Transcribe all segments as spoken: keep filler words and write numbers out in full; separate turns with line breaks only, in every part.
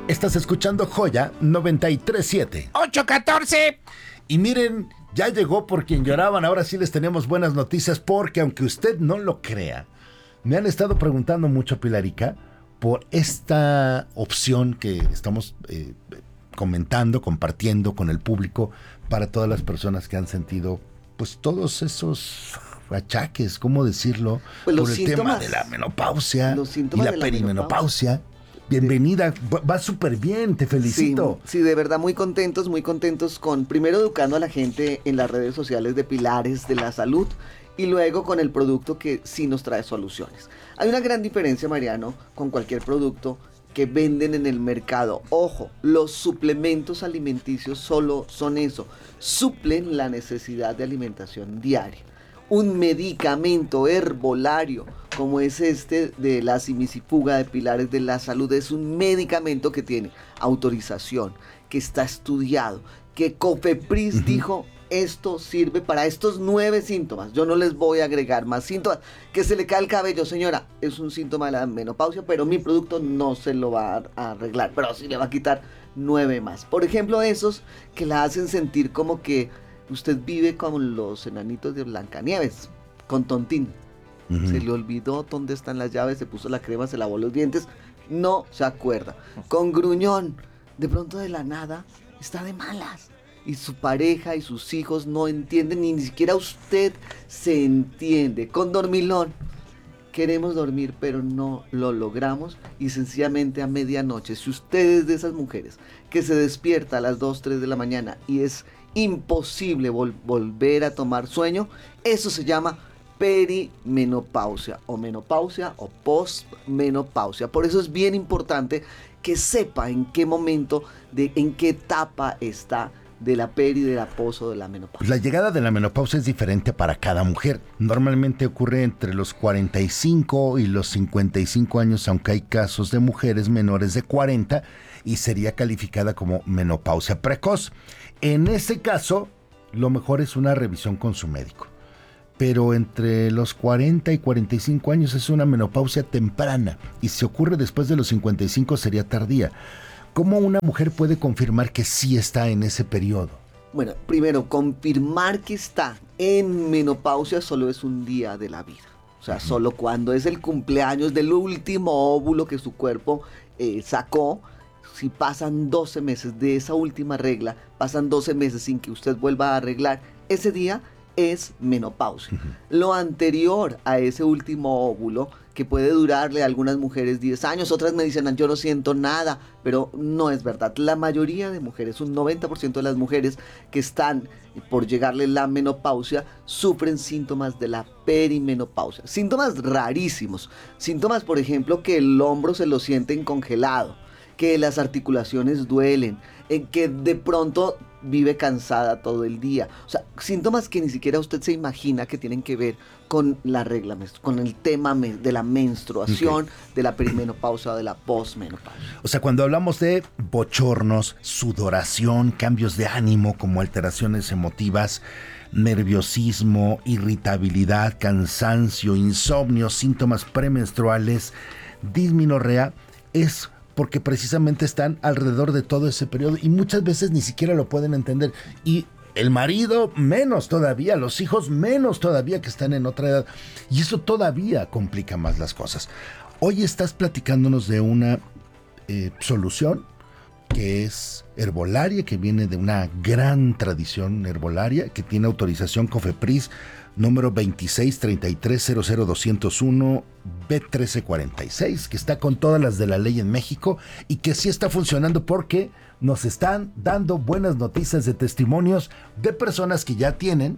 Estás escuchando Joya noventa y tres siete.
ocho catorce.
Y miren, ya llegó por quien lloraban. Ahora sí les tenemos buenas noticias porque aunque usted no lo crea, me han estado preguntando mucho, Pilarica, por esta opción que estamos eh, comentando, compartiendo con el público para todas las personas que han sentido pues todos esos achaques, ¿cómo decirlo?
Pues
por el tema de la menopausia y la, la perimenopausia. Bienvenida, va, va súper bien, te felicito.
Sí, sí, de verdad muy contentos, muy contentos con, primero educando a la gente en las redes sociales de pilares de la salud y luego con el producto que sí nos trae soluciones. Hay una gran diferencia, Mariano, con cualquier producto que venden en el mercado. Ojo, los suplementos alimenticios solo son eso, suplen la necesidad de alimentación diaria. Un medicamento herbolario como es este de la simicifuga de pilares de la salud es un medicamento que tiene autorización, que está estudiado, que COFEPRIS uh-huh. dijo esto sirve para estos nueve síntomas. Yo no les voy a agregar más síntomas. Que se le cae el cabello, señora, es un síntoma de la menopausia, pero mi producto no se lo va a arreglar, pero sí le va a quitar nueve más. Por ejemplo, esos que la hacen sentir como que usted vive con los enanitos de Blancanieves, con tontín. Uh-huh. Se le olvidó dónde están las llaves, se puso la crema, se lavó los dientes, no se acuerda. Con gruñón, de pronto de la nada, está de malas. Y su pareja y sus hijos no entienden, ni, ni siquiera usted se entiende. Con dormilón, queremos dormir, pero no lo logramos. Y sencillamente a medianoche, si usted es de esas mujeres que se despierta a las dos, tres de la mañana y es imposible vol- volver a tomar sueño, eso se llama perimenopausia o menopausia o postmenopausia. Por eso es bien importante que sepa en qué momento, de, en qué etapa está de la peri, de la pos o de la menopausia.
La llegada de la menopausia es diferente para cada mujer. Normalmente ocurre entre los cuarenta y cinco y los cincuenta y cinco años, aunque hay casos de mujeres menores de cuarenta y sería calificada como menopausia precoz. En ese caso, lo mejor es una revisión con su médico. Pero entre los cuarenta y cuarenta y cinco años es una menopausia temprana y si ocurre después de los cincuenta y cinco sería tardía. ¿Cómo una mujer puede confirmar que sí está en ese periodo?
Bueno, primero, confirmar que está en menopausia solo es un día de la vida. O sea, uh-huh. solo cuando es el cumpleaños del último óvulo que su cuerpo eh, sacó. Si pasan doce meses de esa última regla, pasan doce meses sin que usted vuelva a arreglar, ese día es menopausia. Uh-huh. Lo anterior a ese último óvulo, que puede durarle a algunas mujeres diez años, otras me dicen, yo no siento nada, pero no es verdad. La mayoría de mujeres, un noventa por ciento de las mujeres que están por llegarle la menopausia, sufren síntomas de la perimenopausia. Síntomas rarísimos. Síntomas, por ejemplo, que el hombro se lo sienten congelado, que las articulaciones duelen, en que de pronto vive cansada todo el día. O sea, síntomas que ni siquiera usted se imagina que tienen que ver con la regla, con el tema de la menstruación, okay. de la perimenopausia o de la posmenopausia.
O sea, cuando hablamos de bochornos, sudoración, cambios de ánimo como alteraciones emotivas, nerviosismo, irritabilidad, cansancio, insomnio, síntomas premenstruales, dismenorrea, es porque precisamente están alrededor de todo ese periodo y muchas veces ni siquiera lo pueden entender. Y el marido menos todavía, los hijos menos todavía que están en otra edad. Y eso todavía complica más las cosas. Hoy estás platicándonos de una eh, solución que es herbolaria, que viene de una gran tradición herbolaria, que tiene autorización COFEPRIS número veintiséis treinta y tres cero cero doscientos uno B trece cuarenta y seis, que está con todas las de la ley en México y que sí está funcionando porque nos están dando buenas noticias de testimonios de personas que ya tienen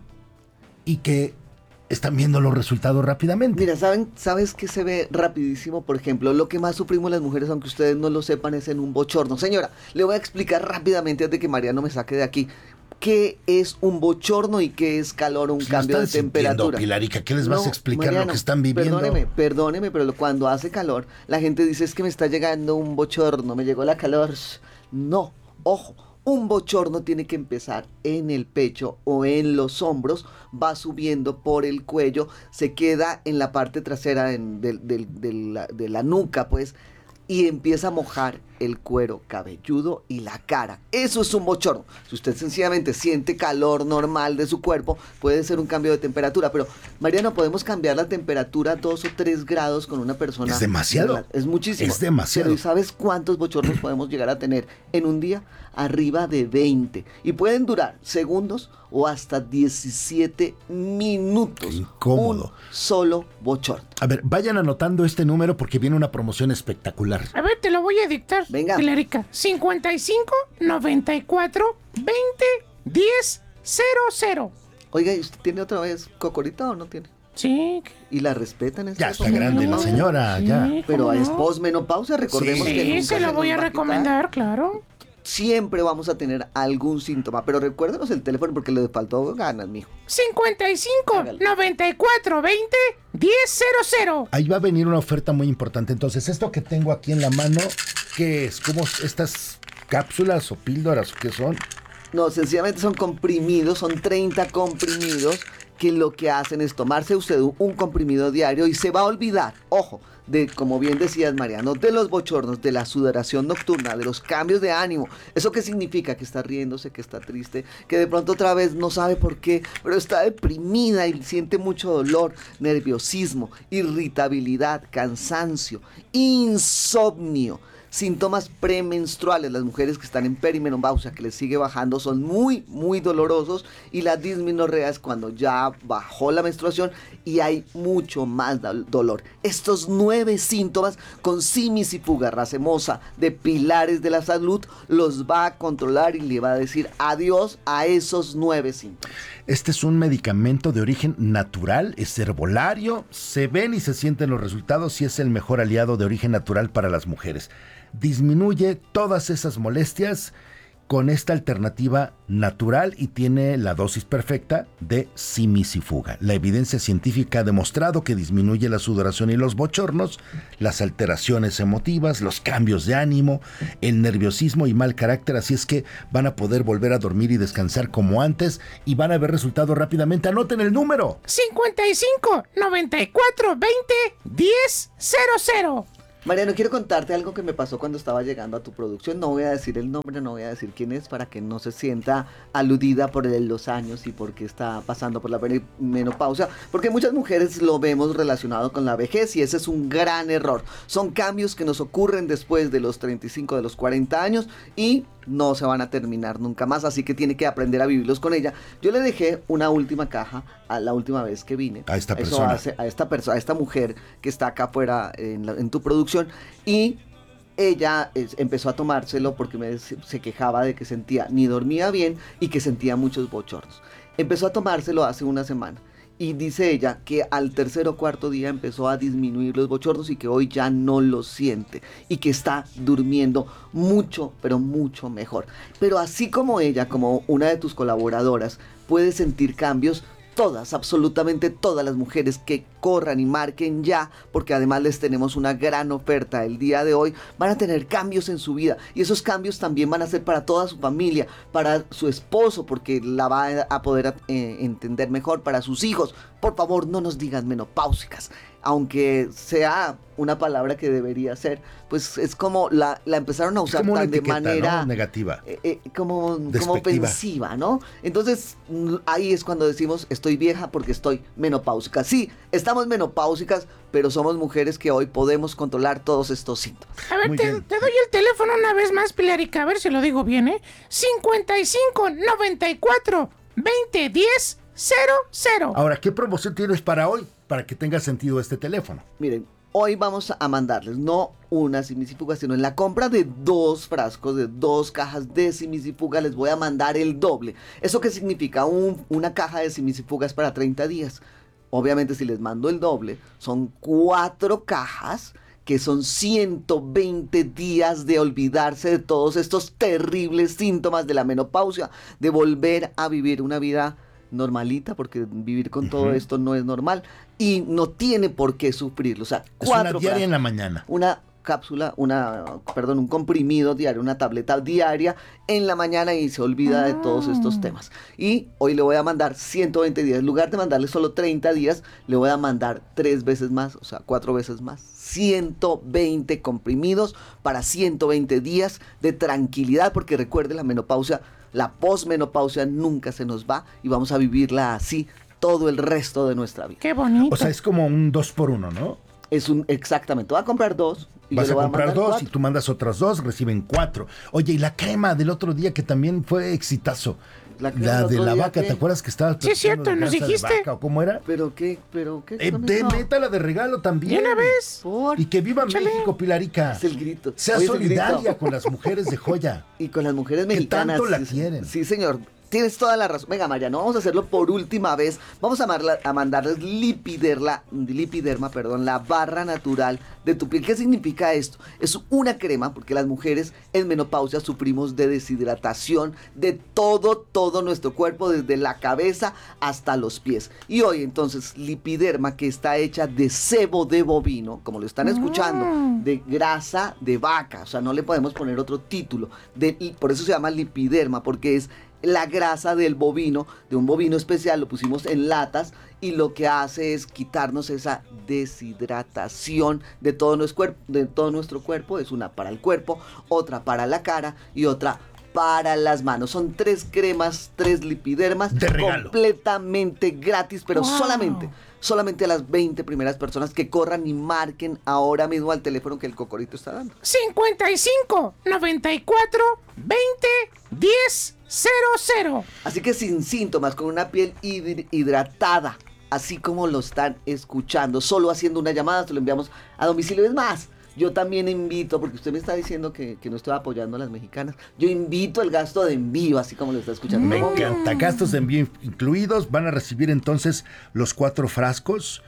y que están viendo los resultados rápidamente.
Mira, ¿saben, ¿sabes qué se ve rapidísimo? Por ejemplo, lo que más sufrimos las mujeres, aunque ustedes no lo sepan, es en un bochorno. Señora, le voy a explicar rápidamente antes de que Mariano me saque de aquí. ¿Qué es un bochorno y qué es calor o un
pues
cambio de temperatura?
Pilarica, ¿qué les vas no, a explicar Mariano, lo que están viviendo?
Perdóneme, perdóneme, pero cuando hace calor, la gente dice es que me está llegando un bochorno, me llegó la calor. No, ojo, un bochorno tiene que empezar en el pecho o en los hombros, va subiendo por el cuello, se queda en la parte trasera en, de, de, de, la, de la nuca, pues, y empieza a mojar el cuero cabelludo y la cara. Eso es un bochorno. Si usted sencillamente siente calor normal de su cuerpo, puede ser un cambio de temperatura. Pero, Mariano, podemos cambiar la temperatura dos o tres grados con una persona.
Es demasiado.
Es muchísimo.
Es demasiado.
Pero ¿y sabes cuántos bochornos podemos llegar a tener en un día? Arriba de veinte. Y pueden durar segundos o hasta diecisiete minutos.
Qué incómodo.
Un solo bochorno.
A ver, vayan anotando este número porque viene una promoción espectacular.
A ver, te lo voy a dictar.
Venga.
Pilarica. cincuenta y cinco, noventa y cuatro, veinte, diez, cero cero.
Oiga, ¿y usted tiene otra vez cocorita o no tiene?
Sí.
¿Y la respetan? En
Ya
esta
está
época?
grande la
no.
señora, ya.
Sí,
Pero
¿cómo
es
no?
posmenopausia, recordemos
Sí.
que nunca
Sí, se lo
nos
voy
va
a
quitar.
recomendar, claro.
Siempre vamos a tener algún síntoma, pero recuérdenos el teléfono porque le faltó ganas, mijo.
cincuenta y cinco,
Hágale.
noventa y cuatro, veinte, diez cero cero.
Ahí va a venir una oferta muy importante. Entonces, esto que tengo aquí en la mano, ¿qué es? ¿Cómo estas cápsulas o píldoras o qué son?
No, sencillamente son comprimidos, son treinta comprimidos que lo que hacen es tomarse usted un comprimido diario y se va a olvidar, ojo, de, como bien decías, Mariano, de los bochornos, de la sudoración nocturna, de los cambios de ánimo. ¿Eso qué significa? Que está riéndose, que está triste, que de pronto otra vez no sabe por qué, pero está deprimida y siente mucho dolor, nerviosismo, irritabilidad, cansancio, insomnio. Síntomas premenstruales, las mujeres que están en perimenopausia, que les sigue bajando, son muy, muy dolorosos, y la dismenorrea es cuando ya bajó la menstruación y hay mucho más do- dolor. Estos nueve síntomas con Simisifuga racemosa de Pilares de la Salud los va a controlar y le va a decir adiós a esos nueve síntomas.
Este es un medicamento de origen natural, es herbolario, se ven y se sienten los resultados y es el mejor aliado de origen natural para las mujeres. Disminuye todas esas molestias con esta alternativa natural y tiene la dosis perfecta de Simisifuga. La evidencia científica ha demostrado que disminuye la sudoración y los bochornos, las alteraciones emotivas, los cambios de ánimo, el nerviosismo y mal carácter, así es que van a poder volver a dormir y descansar como antes y van a ver resultados rápidamente. Anoten el número.
cincuenta y cinco, noventa y cuatro, veinte, diez cero cero.
Mariano, quiero contarte algo que me pasó cuando estaba llegando a tu producción. No voy a decir el nombre, no voy a decir quién es, para que no se sienta aludida por el- los años y porque está pasando por la peri- menopausia, porque muchas mujeres lo vemos relacionado con la vejez y ese es un gran error. Son cambios que nos ocurren después de los treinta y cinco, de los cuarenta años y no se van a terminar nunca más, así que tiene que aprender a vivirlos con ella. Yo le dejé una última caja a la última vez que vine.
A esta
Eso
persona.
hace- a esta persona, a esta mujer que está acá afuera en, la- en tu producción, y ella es- empezó a tomárselo porque me, se se quejaba de que sentía, ni dormía bien y que sentía muchos bochornos. Empezó a tomárselo hace una semana. Y dice ella que al tercer o cuarto día empezó a disminuir los bochornos y que hoy ya no los siente y que está durmiendo mucho, pero mucho mejor. Pero así como ella, como una de tus colaboradoras, puede sentir cambios, todas, absolutamente todas las mujeres que corran y marquen ya, porque además les tenemos una gran oferta el día de hoy, van a tener cambios en su vida y esos cambios también van a ser para toda su familia, para su esposo, porque la va a poder eh, entender mejor, para sus hijos. Por favor, no nos digan menopáusicas, aunque sea una palabra que debería ser, pues es como la, la empezaron a
Es
usar
como una
tan de
etiqueta,
manera
¿no? Negativa.
eh, eh, como, como
Despectiva.
ofensiva, ¿no? Entonces, mm, ahí es cuando decimos, estoy vieja porque estoy menopáusica. Sí, estamos menopáusicas, pero somos mujeres que hoy podemos controlar todos estos síntomas.
A ver,
Muy
te,
bien.
te doy el teléfono una vez más, Pilarica, a ver si lo digo bien, ¿eh? cincuenta y cinco, noventa y cuatro, veinte, diez cero cero.
Ahora, ¿qué promoción tienes para hoy? Para que tenga sentido este teléfono.
Miren, hoy vamos a mandarles no una simisifuga, sino en la compra de dos frascos, de dos cajas de simisifuga, les voy a mandar el doble. ¿Eso qué significa? Un- una caja de simisifugas para treinta días. Obviamente, si les mando el doble, son cuatro cajas que son ciento veinte días de olvidarse de todos estos terribles síntomas de la menopausia, de volver a vivir una vida normalita, porque vivir con todo esto no es normal y no tiene por qué sufrirlo. O sea,
Es
cuatro
una diaria
frascos.
en la mañana.
Una cápsula, una, perdón, un comprimido diario, una tableta diaria en la mañana y se olvida de todos estos temas. Y hoy le voy a mandar ciento veinte días. En lugar de mandarle solo treinta días, le voy a mandar tres veces más, o sea, cuatro veces más. ciento veinte comprimidos para ciento veinte días de tranquilidad, porque recuerde, la menopausia, la posmenopausia nunca se nos va y vamos a vivirla así todo el resto de nuestra vida.
Qué bonito.
O sea, es como un dos por uno, ¿no?
Es un, exactamente, voy a comprar dos. Y
Vas
yo
a
le voy
comprar
mandar
dos
cuatro.
y tú mandas otras dos, reciben cuatro. Oye, y la crema del otro día que también fue exitazo.
La
La,
crema del
de
otro
la
día,
vaca,
¿qué?
¿te acuerdas que estabas
Sí, es cierto,
platicando de
nos
grasa de
dijiste.
vaca, o cómo era?
¿Pero qué? ¿Pero qué?
Eh,
con
de
eso?
métala de regalo también.
¿De una vez?
Por-
Y que viva
Échale.
México, Pilarica.
Es el grito.
Sea
Oye, es el
solidaria
grito.
con las mujeres de joya.
Y con las mujeres
Que
mexicanas.
tanto la
sí,
quieren.
Sí, señor. Tienes toda la razón. Venga, Mariano, vamos a hacerlo por última vez. Vamos a, amarla- a mandarles lipiderla, lipiderma, perdón, la barra natural de tu piel. ¿Qué significa esto? Es una crema, porque las mujeres en menopausia sufrimos de deshidratación de todo, todo nuestro cuerpo, desde la cabeza hasta los pies. Y hoy, entonces, lipiderma, que está hecha de sebo de bovino, como lo están escuchando,
Mm.
de grasa de vaca, o sea, no le podemos poner otro título, de, y por eso se llama lipiderma, porque es la grasa del bovino, de un bovino especial, lo pusimos en latas y lo que hace es quitarnos esa deshidratación de todo nuestro cuerpo, de todo nuestro cuerpo, es una para el cuerpo, otra para la cara y otra para las manos. Son tres cremas, tres lipidermas
De regalo.
completamente gratis, pero
Wow.
solamente solamente a las veinte primeras personas que corran y marquen ahora mismo al teléfono que el Cocorito está dando.
cincuenta y cinco, noventa y cuatro, veinte, diez, cero cero.
Así que sin síntomas, con una piel hid- hidratada, así como lo están escuchando, solo haciendo una llamada, se lo enviamos a domicilio. Es más, yo también invito, porque usted me está diciendo que, que no estoy apoyando a las mexicanas, yo invito el gasto de envío, así como lo está escuchando.
Me
¿Cómo?
encanta. Gastos de envío incluidos. Van a recibir entonces los cuatro frascos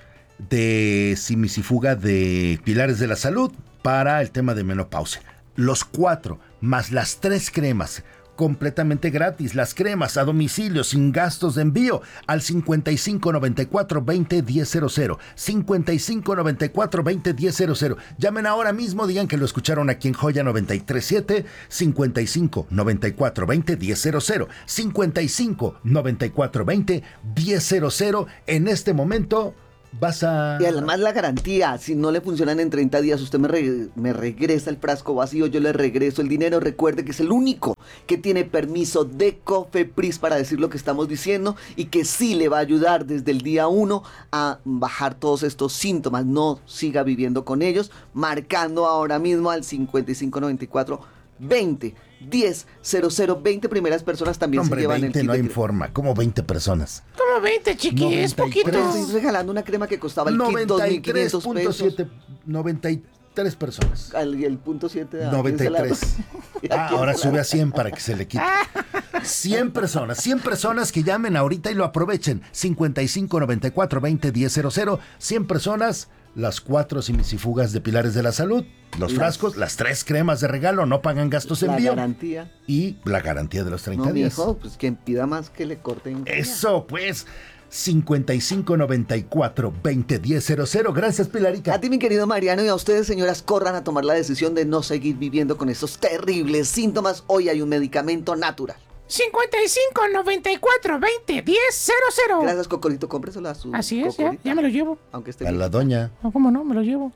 de simisifuga de Pilares de la Salud para el tema de menopausia. Los cuatro, más las tres cremas, completamente gratis. Las cremas a domicilio, sin gastos de envío, al cincuenta y cinco noventa y cuatro veinte diez cero cero. cincuenta y cinco noventa y cuatro veinte diez cero cero. Llamen ahora mismo, digan que lo escucharon aquí en Joya noventa y tres siete. cincuenta y cinco noventa y cuatro veinte diez cero cero. cincuenta y cinco noventa y cuatro veinte diez cero cero. En este momento vas a...
Y además la garantía, si no le funcionan en treinta días, usted me, re- me regresa el frasco vacío, yo le regreso el dinero. Recuerde que es el único que tiene permiso de Cofepris para decir lo que estamos diciendo y que sí le va a ayudar desde el día uno a bajar todos estos síntomas. No siga viviendo con ellos, marcando ahora mismo al cincuenta y cinco noventa y cuatro veinte diez cero cero. veinte primeras personas también
Hombre,
se llevan
veinte
el kit
no
de
hay
crema.
forma. ¿Cómo veinte personas?
Como veinte, chiqui, es
noventa y
poquito.
Pero estoy regalando una crema que costaba el kit dos
noventa y
mil
tres
quinientos
punto
pesos.
siete, noventa y tres personas.
Al- y el punto siete de
noventa y tres. Ah, ahora
sube
sube a cien para que se le quite. cien personas, cien personas que llamen ahorita y lo aprovechen. cincuenta y cinco noventa y cuatro veinte diez cero cero. cien personas, las cuatro simisifugas de Pilares de la Salud, los
Las-
frascos, las tres cremas de regalo, no pagan gastos de
la
envío
garantía.
y la garantía de los treinta
No,
días.
mijo, pues quien pida más que le corten.
Eso, pues. cincuenta y cinco noventa y cuatro veinte diez cero cero. Gracias, Pilarica.
A ti, mi querido Mariano, y a ustedes, señoras, corran a tomar la decisión de no seguir viviendo con esos terribles síntomas. Hoy hay un medicamento natural.
cincuenta y cinco, noventa y cuatro, veinte, diez cero cero.
Gracias, Cocorito. Cómpreselo a su
Así es, ya,
Cocorita,
ya me lo llevo.
Aunque esté
A
bien.
la doña.
No, ¿cómo no? Me lo llevo.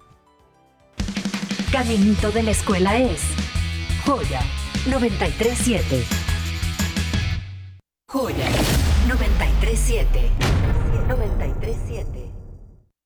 Caminito de la escuela es Joya noventa y tres siete. Joya noventa y tres siete. noventa y tres siete.